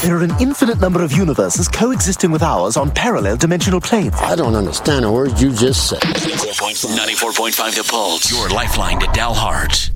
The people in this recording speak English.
There are an infinite number of universes coexisting with ours on parallel dimensional planes. I don't understand a word you just said. 94.5 The Pulse, your lifeline to Dalhart.